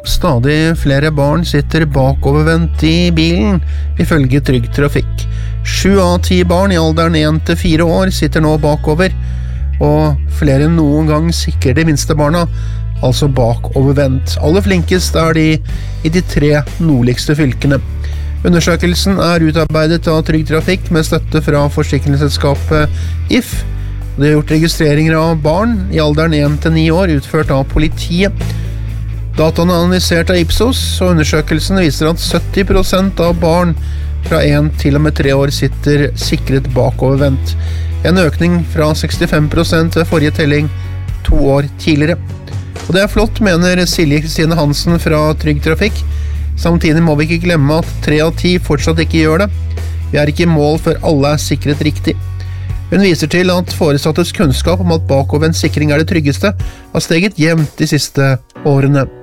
Stadig flere barn sitter bakovervendt i bilen, ifølge Trygg Trafikk. 7 av 10 barn i alderen 1 til 4 år sitter nå bakover, og flere enn noen gang sikrer de minste barna, altså bakovervendt. Aller flinkest de i de 3 nordligste fylkene. Undersøkelsen utarbeidet av Trygg Trafikk med støtte fra forsikringsselskapet If. Det har gjort registreringer av barn i alderen 1 til 9 år utført av politiet. Dataene analysert av Ipsos, og undersøkelsen viser at 70% av barn fra 1 til og med 3 år sitter sikret bakovervendt. En økning fra 65% ved forrige telling 2 år tidligere. Og det flott, mener Silje Kristine Hansen fra Trygg Trafikk. Samtidig må vi ikke glemme at 3 av 10 fortsatt ikke gjør det. Vi ikke i mål før alle sikret riktig. Hun viser til at foresattes kunnskap om at bakovervendt sikring det tryggeste har steget jevnt de siste årene.